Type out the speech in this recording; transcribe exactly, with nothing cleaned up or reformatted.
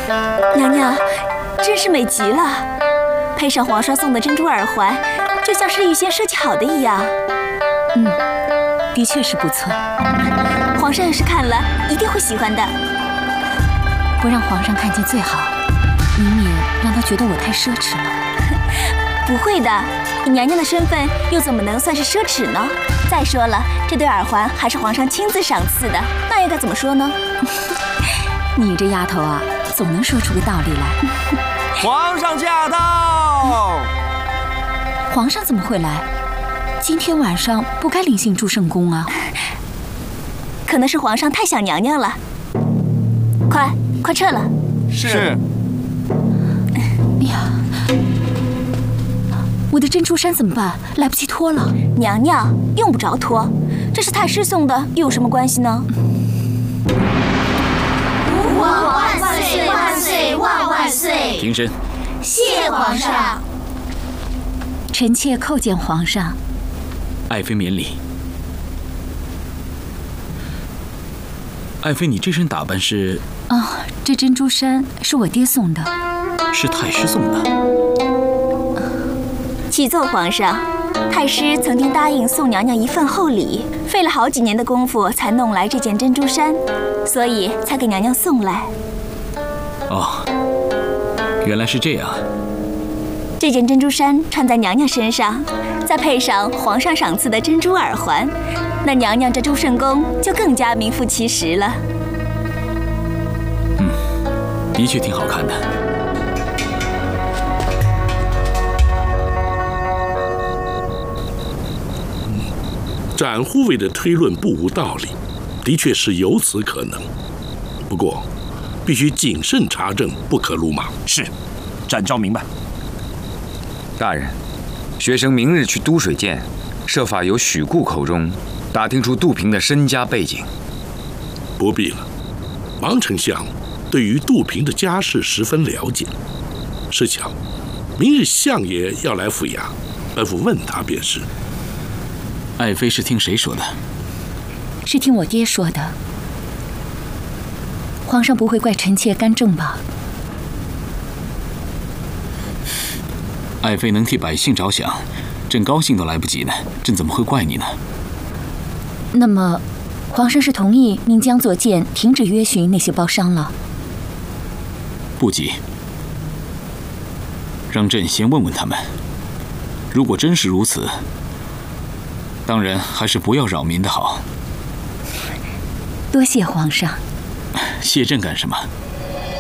娘娘，真是美极了，配上皇上送的珍珠耳环，就像是预先设计好的一样。 嗯，的确是不错。 皇上要是看了，一定会喜欢的。 不让皇上看见最好，以免让他觉得我太奢侈了。 不会的，以娘娘的身份，又怎么能算是奢侈呢？再说了，这对耳环还是皇上亲自赏赐的，那又该怎么说呢？ 你这丫头啊，总能说出个道理来。 皇上驾到！ 皇上怎么会来？今天晚上不该临幸祝圣宫啊。 可能是皇上太想娘娘了。快，快撤了。 是。 哎呀，我的珍珠衫怎么办？来不及脱了。 娘娘用不着脱，这是太师送的，又有什么关系呢？ 万岁万岁万万岁！ 平身。 谢皇上。 臣妾叩见皇上。 爱妃免礼。爱妃，你这身打扮是？ 啊、哦，这珍珠衫是我爹送的。 是太师送的。 启奏皇上，太师曾经答应送娘娘一份厚礼，费了好几年的功夫才弄来这件珍珠衫，所以才给娘娘送来。 哦，原来是这样。 这件珍珠衫穿在娘娘身上，再配上皇上赏赐的珍珠耳环，那娘娘这祝圣宫就更加名副其实了。 嗯，的确挺好看的。 展护卫的推论不无道理，的确是有此可能。不过，必须谨慎查证，不可鲁莽。 是，展昭明白。 大人，学生明日去都水监，设法由许顾口中打听出杜平的身家背景。 不必了，王丞相对于杜平的家世十分了解。是巧，明日相爷要来府衙，本府问他便是。 爱妃是听谁说的？ 是听我爹说的。皇上不会怪臣妾干政吧？ 爱妃能替百姓着想，朕高兴都来不及呢，朕怎么会怪你呢？ 那么，皇上是同意您江左监停止约询那些包商了？ 不急，让朕先问问他们。如果真是如此，当然还是不要扰民的好。 多谢皇上。 谢朕干什么？